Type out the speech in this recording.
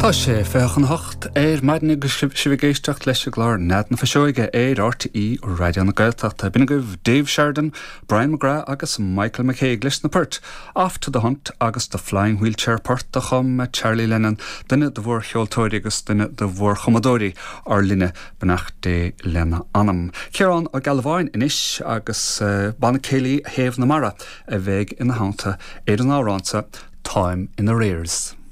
Tá sé fechan hocht maidnig sibhgéisteach leis glár net na fasioige RTE Radio na Gaeltacht a bin goibh Dave Sheridan, Brian McGrath agus Michael McKay leis na Pert. Off to the hunt agus the flying wheelchair Pert a chum Charlie Lennon dunne de bhór cheoltóirí agus dunne de bhór chomadóirí ar linne benach de Lena Anam. Ciarán a galbháin inis agus banna céilí héamh na mara a bheith in na hánta éidir an áránta Time in Arrears.